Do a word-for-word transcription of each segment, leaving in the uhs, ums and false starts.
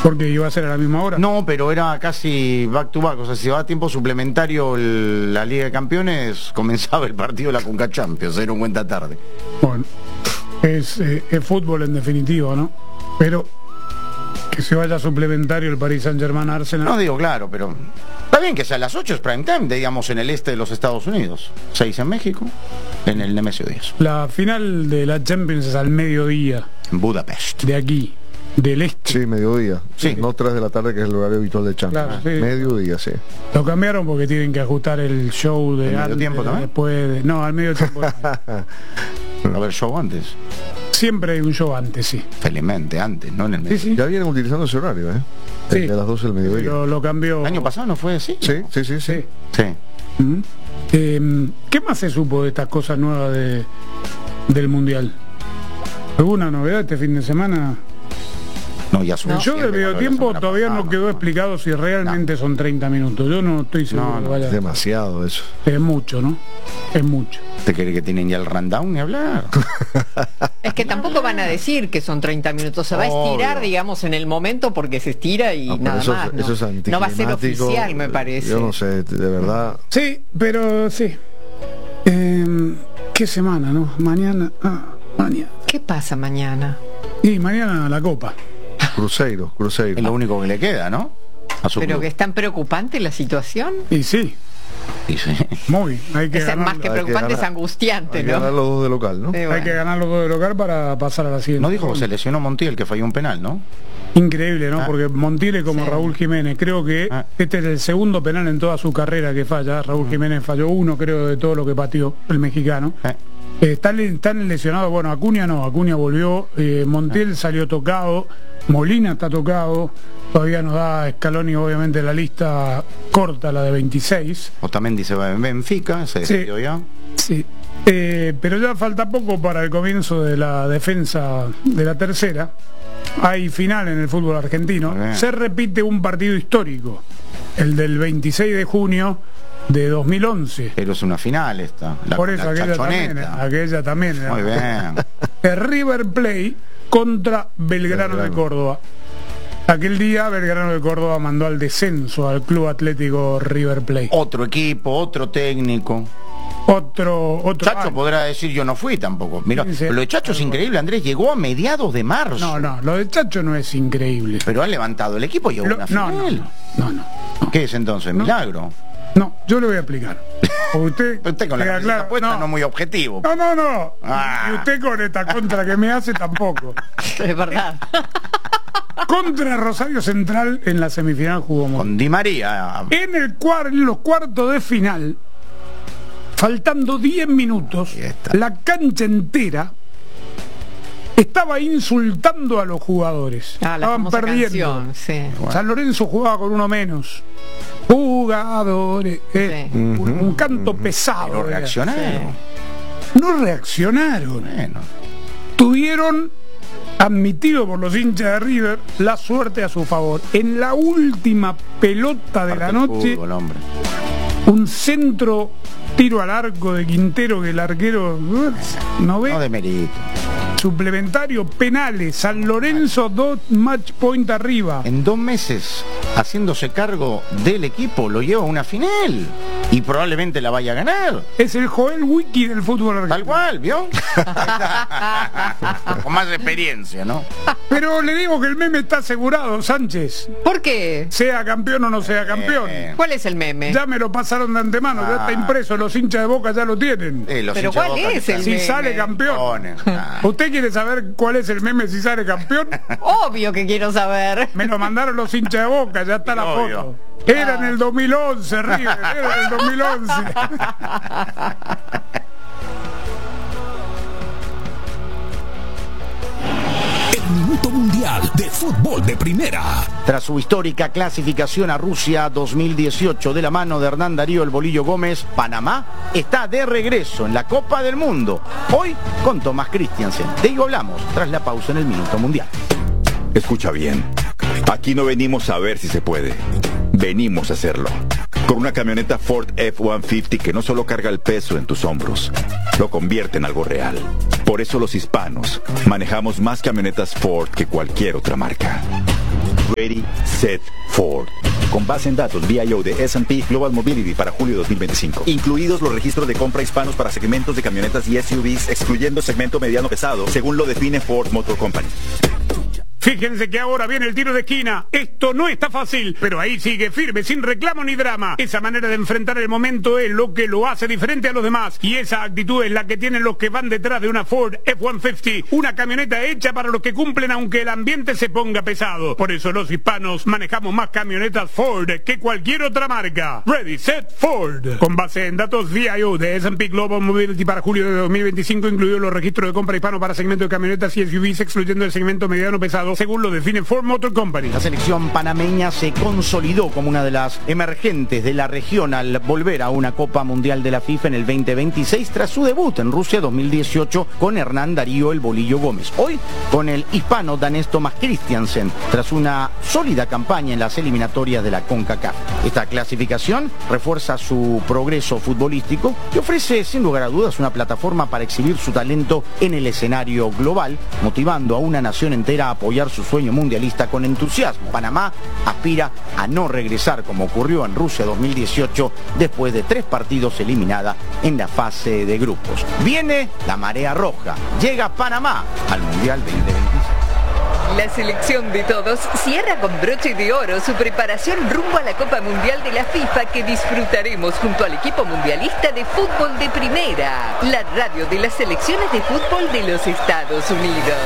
Porque iba a ser a la misma hora. No, pero era casi back to back, o sea, si va a tiempo suplementario el, la Liga de Campeones, comenzaba el partido de la Conca Champions, se dieron cuenta tarde. Bueno, es, eh, es fútbol en definitiva, ¿no? Pero que se vaya suplementario el Paris Saint-Germain Arsenal. No digo claro, pero está bien que sea a las ocho, es prime time, digamos, en el este de los Estados Unidos. seis en México, en el Nemesio diez. La final de la Champions es al mediodía. En Budapest. De aquí. Del este. Sí, mediodía. Sí. No tres de la tarde, que es el horario habitual de Champions. Claro, sí. Mediodía, sí. Lo cambiaron porque tienen que ajustar el show de ¿Al medio antes, tiempo también? después de... No, al medio tiempo. A ver, show antes. Siempre hay un show antes, sí. Felizmente, antes, no en el Sí, medio. sí. Ya vienen utilizando ese horario, ¿eh? Sí. De las doce del mediodía. Pero lo cambió. ¿El año pasado no fue así? Sí, sí, sí, sí. Sí. Sí. Mm. Eh, ¿Qué más se supo de estas cosas nuevas de, del Mundial? ¿Alguna novedad este fin de semana? No, ya El show del medio tiempo todavía no quedó explicado si realmente No. son treinta minutos. Yo no estoy seguro. No, no, que vaya. Es demasiado eso. Es mucho, ¿no? Es mucho. ¿Te cree que tienen ya el rundown ni hablar? Es que tampoco van a decir que son treinta minutos, se va a estirar, Obvio. digamos, en el momento porque se estira y No, pero nada eso, más. ¿no? eso es No va a ser anticlimático. oficial, me parece. Yo no sé, de verdad. Sí, pero sí. Eh, ¿Qué semana, no? Mañana. Ah, mañana. ¿Qué pasa mañana? Y mañana la Copa. Cruzeiro, Cruzeiro. Es lo único que le queda, ¿no? A su Pero club. que es tan preocupante la situación. Y sí, Y sí. muy. Hay que Es ganar, más que hay que preocupante, es ganar- angustiante, Hay que ¿no? ganar los dos de local, ¿no? Sí, hay bueno. que ganar los dos de local para pasar a la siguiente. No dijo que ronda. se lesionó Montiel, que falló un penal, ¿no? Increíble, ¿no? Ah. Porque Montiel es como Sí. Raúl Jiménez. Creo que Ah. este es el segundo penal en toda su carrera que falla. Raúl Jiménez falló uno, creo, de todo lo que pateó el mexicano. Eh. Eh, están, están lesionados, bueno, Acuña no, Acuña volvió, eh, Montiel salió tocado, Molina está tocado, todavía nos da Scaloni obviamente la lista corta, la de veintiséis. Otamendi se va en Benfica, se Sí. decidió ya. Sí, eh, pero ya falta poco para el comienzo de la defensa de la tercera. Hay final en el fútbol argentino. Muy bien. Se repite un partido histórico, el del veintiséis de junio de dos mil once. Pero es una final esta. La, Por eso la aquella también, chachoneta. aquella también era. Muy bien. El River Plate contra Belgrano, Belgrano. de Córdoba. Aquel día Belgrano de Córdoba mandó al descenso al Club Atlético River Plate. Otro equipo, otro técnico. Otro, otro. Chacho ah, podrá decir yo no fui tampoco. Mira, Sí, sí. lo de Chacho es increíble, Andrés. Llegó a mediados de marzo. No, no, lo de Chacho no es increíble. Pero han levantado el equipo y llegó a Lo- una no, final. no, no, no, no. ¿Qué es entonces? No. Milagro. No, yo le voy a explicar. O usted, Usted con la queda camiseta claro- puesta no. no muy objetivo. No, no, no. Ah. Y usted con esta contra que me hace tampoco. Es verdad. Contra Rosario Central en la semifinal jugó Montiel. Con Di María. En, el cuar- en los cuartos de final, faltando diez minutos, Ahí está. la cancha entera estaba insultando a los jugadores. Ah, la Estaban famosa perdiendo. canción, sí. San Lorenzo jugaba con uno menos. Jugadores. eh, Sí. un, un canto pesado. Pero era. reaccionaron. No reaccionaron. Bueno. Tuvieron, admitido por los hinchas de River, la suerte a su favor. En la última pelota de la parte del noche, fútbol, hombre. un centro, tiro al arco de Quintero que el arquero uh, no ve. No de mérito. Suplementario, penales, San Lorenzo dos match point arriba. En dos meses, haciéndose cargo del equipo, lo lleva a una final. Y probablemente la vaya a ganar. Es el Joel Wiki del fútbol argentino. Tal cual, ¿vio? Con más experiencia, ¿no? Pero le digo que el meme está asegurado, Sánchez. ¿Por qué? Sea campeón o no sea campeón. Eh. ¿Cuál es el meme? Ya me lo pasaron de antemano, ya está Ah. impreso, los hinchas de Boca ya lo tienen. Eh, los Pero hinchas de ¿cuál Boca que es están- el Si meme? sale campeón. Ponen. Ah. ¿Usted quiere saber cuál es el meme si sale campeón? Obvio que quiero saber. Me lo mandaron los hinchas de Boca, ya está la Obvio. foto. Era en el dos mil once, River, era en el dos mil once. El Minuto Mundial de Fútbol de Primera. Tras su histórica clasificación a Rusia dos mil dieciocho de la mano de Hernán Darío El Bolillo Gómez, Panamá está de regreso en la Copa del Mundo. Hoy con Tomás Christiansen. De ello hablamos tras la pausa en el Minuto Mundial. Escucha bien. Aquí no venimos a ver si se puede. Venimos a hacerlo. Con una camioneta Ford F ciento cincuenta que no solo carga el peso en tus hombros, lo convierte en algo real. Por eso los hispanos manejamos más camionetas Ford que cualquier otra marca. Ready, Set, Ford. Con base en datos V I O de S and P Global Mobility para julio dos mil veinticinco. Incluidos los registros de compra hispanos para segmentos de camionetas y S U Vs, excluyendo segmento mediano pesado, según lo define Ford Motor Company. Fíjense que ahora viene el tiro de esquina. Esto no está fácil, pero ahí sigue firme, sin reclamo ni drama. Esa manera de enfrentar el momento es lo que lo hace diferente a los demás. Y esa actitud es la que tienen los que van detrás de una Ford F ciento cincuenta. Una camioneta hecha para los que cumplen aunque el ambiente se ponga pesado. Por eso los hispanos manejamos más camionetas Ford que cualquier otra marca. Ready, Set, Ford. Con base en datos V I O de S and P Global Mobility para julio de dos mil veinticinco, incluidos los registros de compra hispano para segmento de camionetas y S U Vs, excluyendo el segmento mediano pesado, según lo define Ford Motor Company. La selección panameña se consolidó como una de las emergentes de la región al volver a una Copa Mundial de la FIFA en el veinte veintiséis tras su debut en Rusia dos mil dieciocho con Hernán Darío El Bolillo Gómez. Hoy con el hispano danés Thomas Christiansen tras una sólida campaña en las eliminatorias de la CONCACAF. Esta clasificación refuerza su progreso futbolístico y ofrece sin lugar a dudas una plataforma para exhibir su talento en el escenario global, motivando a una nación entera a apoyar su sueño mundialista con entusiasmo. Panamá aspira a no regresar como ocurrió en Rusia dos mil dieciocho después de tres partidos eliminada en la fase de grupos. Viene la marea roja, llega Panamá al Mundial veinte veintiséis. La selección de todos cierra con broche de oro su preparación rumbo a la Copa Mundial de la FIFA que disfrutaremos junto al equipo mundialista de fútbol de primera, la radio de las selecciones de fútbol de los Estados Unidos.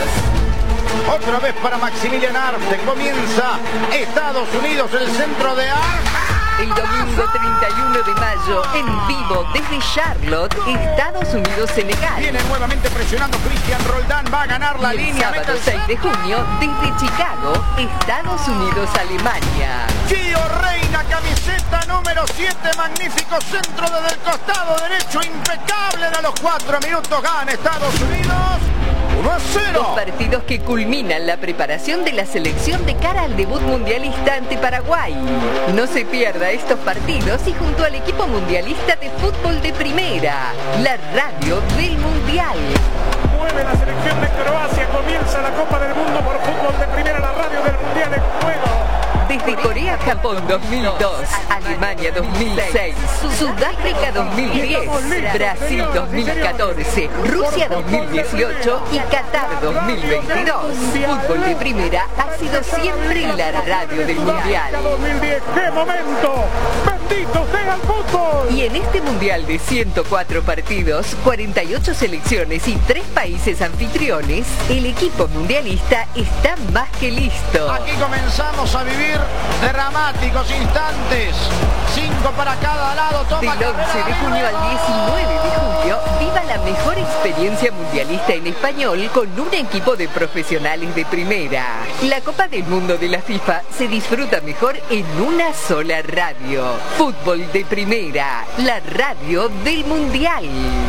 Otra vez para Maximilian Arce, comienza Estados Unidos, el centro de Arce. El domingo treinta y uno de mayo, en vivo desde Charlotte, Estados Unidos-Senegal. Viene nuevamente presionando Cristian Roldán, va a ganar la y el línea. sábado seis de junio, desde Chicago, Estados Unidos-Alemania. Gio Reina, camiseta número siete, magnífico centro desde el costado derecho, impecable a los cuatro minutos, gana Estados Unidos. uno a cero. Dos partidos que culminan la preparación de la selección de cara al debut mundialista ante Paraguay. No se pierda estos partidos y junto al equipo mundialista de fútbol de primera, la radio del Mundial. Mueve la selección de Croacia, comienza la Copa del Mundo por fútbol de primera, la radio del Mundial en juego. Desde Corea-Japón dos mil dos, Alemania dos mil seis, Sudáfrica dos mil diez, Brasil dos mil catorce, Rusia dos mil dieciocho y Qatar dos mil veintidós. Fútbol de primera ha sido siempre la radio del Mundial. dos mil diez, ¡qué momento! ¡Bendito sea el fútbol! Y en este Mundial de ciento cuatro partidos, cuarenta y ocho selecciones y tres países anfitriones, el equipo mundialista está más que listo. Aquí comenzamos a vivir dramáticos instantes. Cinco para cada lado. Toma Del once de junio al diecinueve de julio, viva la mejor experiencia mundialista en español con un equipo de profesionales de primera. La Copa del Mundo de la FIFA se disfruta mejor en una sola radio. Fútbol de primera, la radio del Mundial.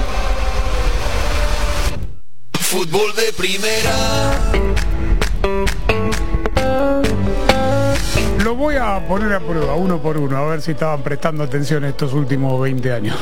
Fútbol de primera. Lo voy a poner a prueba, uno por uno, a ver si estaban prestando atención estos últimos veinte años.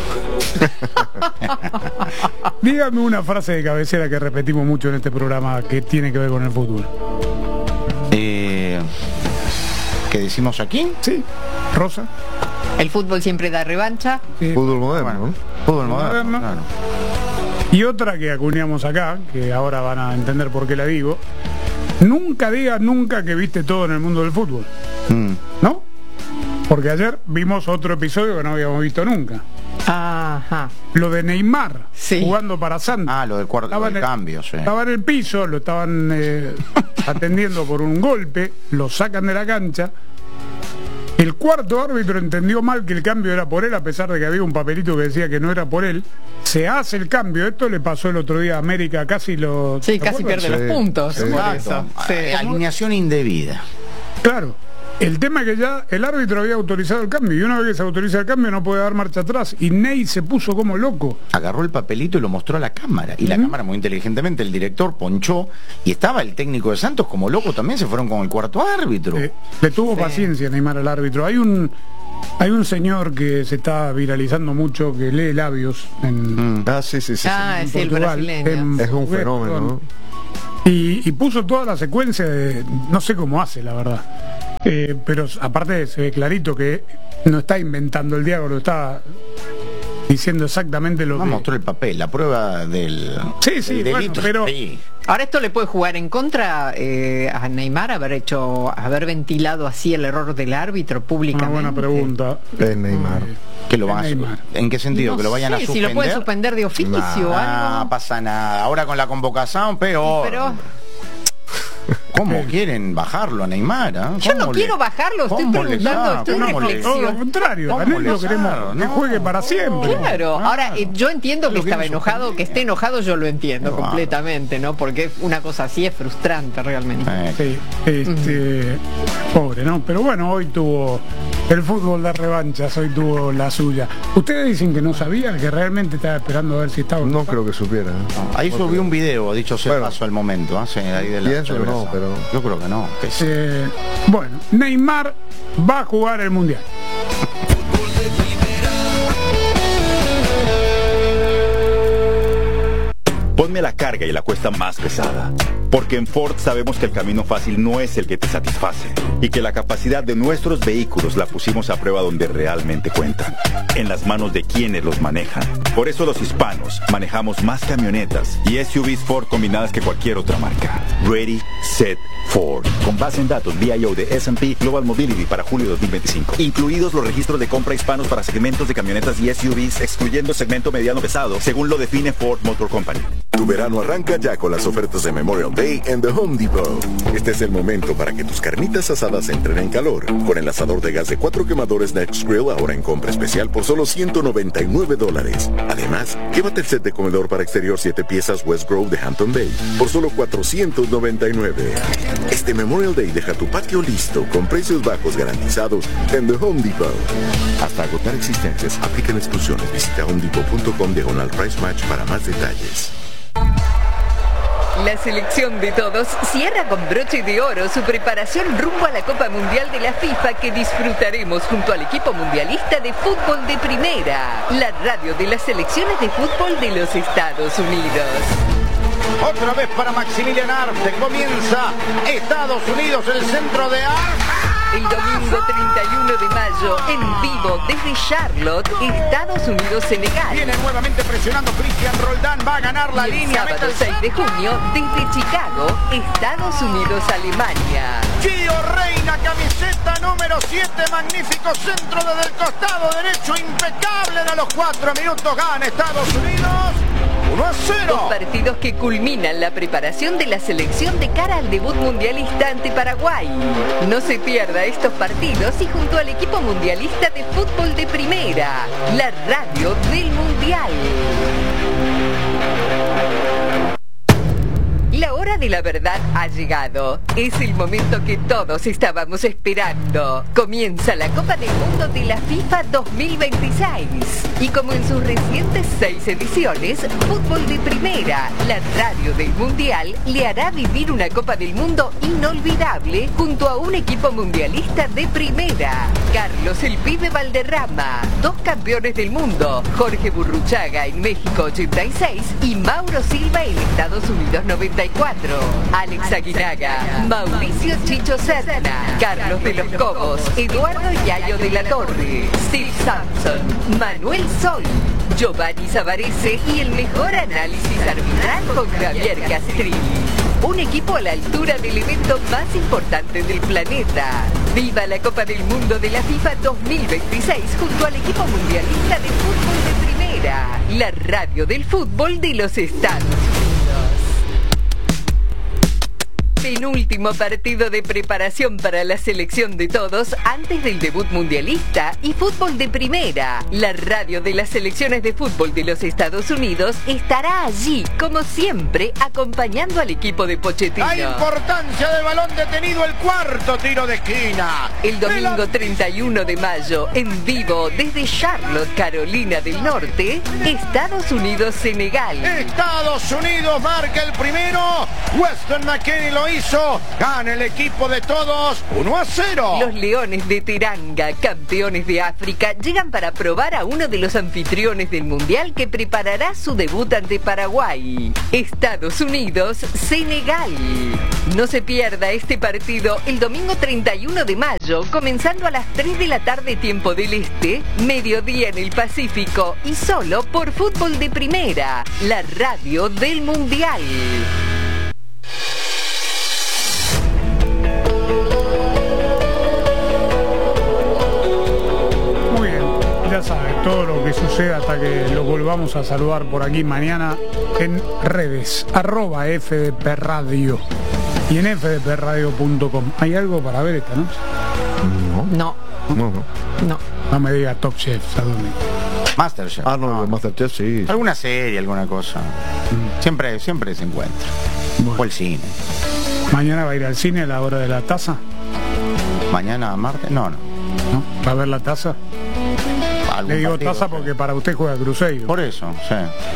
Dígame una frase de cabecera que repetimos mucho en este programa que tiene que ver con el fútbol. Eh, ¿Qué decimos aquí? Sí, Rosa. El fútbol siempre da revancha. Sí. Fútbol moderno, Bueno, ¿no? fútbol moderno, Moderno. claro. Y otra que acuñamos acá, que ahora van a entender por qué la digo. Nunca digas nunca que viste todo en el mundo del fútbol. Mm. ¿No? Porque ayer vimos otro episodio que no habíamos visto nunca. Ajá. Lo de Neymar, Sí. jugando para Santos. Ah, lo del cuarto Estaba del en el- cambio, sí. Estaba en el piso, lo estaban eh, atendiendo por un golpe, lo sacan de la cancha. El cuarto árbitro entendió mal que el cambio era por él, a pesar de que había un papelito que decía que no era por él. Se hace el cambio. Esto le pasó el otro día a América, casi lo... Sí, ¿te casi acuerdas? pierde Sí, los puntos. sí. por Exacto. eso. Sí. Eh, Alineación indebida. Claro. El tema es que ya el árbitro había autorizado el cambio y una vez que se autoriza el cambio no puede dar marcha atrás. Y Ney se puso como loco. Agarró el papelito y lo mostró a la cámara. Y la cámara, muy inteligentemente, el director ponchó. Y estaba el técnico de Santos como loco también. Se fueron con el cuarto árbitro. Eh, le tuvo paciencia Neymar al árbitro. Hay un hay un señor que se está viralizando mucho que lee labios en, Ah, sí, sí, sí. sí. Ah, en sí, el Portugal, brasileño. en Es un portugués, fenómeno, perdón. ¿no? Y, y puso toda la secuencia de, no sé cómo hace, la verdad. Eh, pero aparte se ve clarito que no está inventando el diálogo, está diciendo exactamente lo no que... mostró el papel, la prueba del, sí, sí, del bueno, delito. pero... Sí. Ahora esto le puede jugar en contra eh, a Neymar, haber hecho, haber ventilado así el error del árbitro públicamente. Una buena pregunta. Es Neymar. ¿Que lo van a Neymar. ¿En qué sentido? No ¿Que lo vayan sé, a si suspender? lo pueden suspender de oficio o Nah, algo. pasa nada. Ahora con la convocación, peor. Pero ¿Cómo quieren bajarlo a Neymar? ¿eh? yo no ¿Cómo le- quiero bajarlo, estoy cómo le preguntando, saco? estoy ¿Cómo le- reflexión. Todo lo contrario, ¿Cómo a Ney le lo queremos saco? que No. juegue para siempre. Claro, ahora eh, yo entiendo que Lo estaba quieren enojado, suspender. que esté enojado yo lo entiendo No, completamente, ¿no? Porque una cosa así es frustrante realmente. Eh, Sí, este, pobre, ¿no? Pero bueno, hoy tuvo el fútbol de revanchas, hoy tuvo la suya. Ustedes dicen que no sabían, que realmente estaba esperando a ver si estaba... No creo que supiera. ¿eh? Ahí subió un video, dicho sea Bueno. paso al momento. ¿eh? Sí, ahí de la Pienso que no, celebración. pero- Yo creo que no. que sí. Eh, bueno, Neymar va a jugar el Mundial. Ponme la carga y la cuesta más pesada. Porque en Ford sabemos que el camino fácil no es el que te satisface. Y que la capacidad de nuestros vehículos la pusimos a prueba donde realmente cuentan. En las manos de quienes los manejan. Por eso los hispanos manejamos más camionetas y S U Vs Ford combinadas que cualquier otra marca. Ready, Set, Ford. Con base en datos V I O de S and P Global Mobility para julio dos mil veinticinco. Incluidos los registros de compra hispanos para segmentos de camionetas y S U Vs, excluyendo segmento mediano pesado, según lo define Ford Motor Company. Tu verano arranca ya con las ofertas de Memorial Day en The Home Depot. Este es el momento para que tus carnitas asadas entren en calor. Con el asador de gas de cuatro quemadores Next Grill ahora en compra especial por solo ciento noventa y nueve dólares. Además, llévate el set de comedor para exterior siete piezas West Grove de Hampton Bay por solo cuatrocientos noventa y nueve. Este Memorial Day deja tu patio listo con precios bajos garantizados en The Home Depot. Hasta agotar existencias, aplican exclusiones. Visita homedepot punto com diagonal price match para más detalles. La selección de todos cierra con broche de oro su preparación rumbo a la Copa Mundial de la FIFA que disfrutaremos junto al equipo mundialista de fútbol de primera, la radio de las selecciones de fútbol de los Estados Unidos. Otra vez para Maximilian Arte. Comienza Estados Unidos, el centro de Arte. El domingo treinta y uno de mayo, en vivo desde Charlotte, Estados Unidos-Senegal. Viene nuevamente presionando Cristian Roldán. Va a ganar la Y el línea. sábado seis de junio, desde Chicago, Estados Unidos-Alemania. Gio Reina, camiseta número siete. Magnífico centro desde el costado derecho. Impecable de los cuatro minutos. Gana Estados Unidos. uno a cero. Dos partidos que culminan la preparación de la selección de cara al debut mundialista ante Paraguay. No se pierda estos partidos y junto al equipo mundialista de fútbol de primera, la radio del Mundial. La hora de la verdad ha llegado. Es el momento que todos estábamos esperando. Comienza la Copa del Mundo de la FIFA dos mil veintiséis. Y como en sus recientes seis ediciones, Fútbol de Primera, la radio del Mundial, le hará vivir una Copa del Mundo inolvidable junto a un equipo mundialista de primera. Carlos el Pibe Valderrama, dos campeones del mundo, Jorge Burruchaga en México ochenta y seis y Mauro Silva en Estados Unidos noventa y cuatro. Alex Aguinaga, Mauricio Chicho Serna, Carlos de los Cobos, Eduardo Yayo de la Torre, Steve Sampson, Manuel Sol, Giovanni Savarese y el mejor análisis arbitral con Javier Castrilli. Un equipo a la altura del evento más importante del planeta. ¡Viva la Copa del Mundo de la FIFA dos mil veintiséis junto al equipo mundialista de fútbol de primera! La radio del fútbol de los Estados Unidos. Penúltimo partido de preparación para la selección de todos antes del debut mundialista y fútbol de primera. La radio de las selecciones de fútbol de los Estados Unidos estará allí, como siempre, acompañando al equipo de Pochettino. La importancia del balón detenido, el cuarto tiro de esquina. El domingo treinta y uno de mayo, en vivo desde Charlotte, Carolina del Norte, Estados Unidos-Senegal. Estados Unidos marca el primero Weston McKennie lo hizo. Gana el equipo de todos uno a cero. Los Leones de Teranga, campeones de África, llegan para probar a uno de los anfitriones del Mundial que preparará su debut ante Paraguay. Estados Unidos, Senegal. No se pierda este partido el domingo treinta y uno de mayo, comenzando a las tres de la tarde tiempo del Este, mediodía en el Pacífico y solo por Fútbol de Primera, la radio del Mundial. Muy bien, ya sabe, todo lo que suceda hasta que lo volvamos a saludar por aquí mañana en redes, arroba F D P Radio y en f d p radio punto com. ¿Hay algo para ver esta noche? No, No, no. no. No me diga Top Chef, ¿a dónde? Masterchef. Ah, no, el Masterchef sí. Alguna serie, alguna cosa. Siempre, siempre se encuentra. Bueno. O el cine. Mañana va a ir al cine a la hora de la taza, Mañana, martes. No, no. ¿no? ¿Va a ver la taza? Algún Le digo partido, taza sí. porque para usted juega Cruzeiro. Por eso, sí.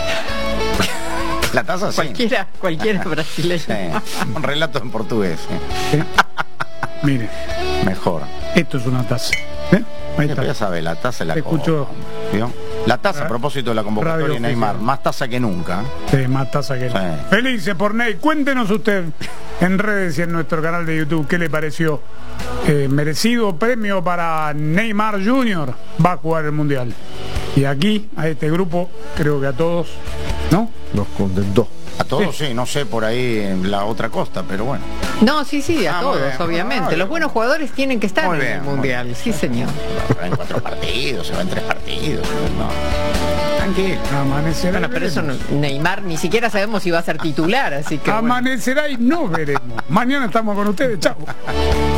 La taza sí. Cualquiera, cualquiera brasileño. Sí. Un relato en portugués. Sí. ¿Sí? Mire, Mejor. esto es una taza. ¿Eh? Ahí está. Ya sabe, la taza la Te escucho. ¿Vio? La taza, a propósito de la convocatoria Radio de Neymar, oficial. más taza que nunca. Sí, más taza que Sí. Felices por Ney. Cuéntenos usted en redes y en nuestro canal de YouTube qué le pareció. Eh, merecido premio para Neymar junior Va a jugar el Mundial. Y aquí, a este grupo, creo que a todos, ¿no? Nos contentó. A todos sí. no sé por ahí en la otra costa, pero bueno. No, sí, sí, a Ah, muy todos, bien. obviamente. Ah, Los buenos jugadores tienen que estar Muy en bien, el muy Mundial, bien. sí, señor. Se va en cuatro partidos, se va en tres partidos. No. Tranquilo. Amanecerá. Bueno, y pero eso no- veremos. Neymar ni siquiera sabemos si va a ser titular, así que bueno. Amanecerá y no veremos. Mañana estamos con ustedes. Chao.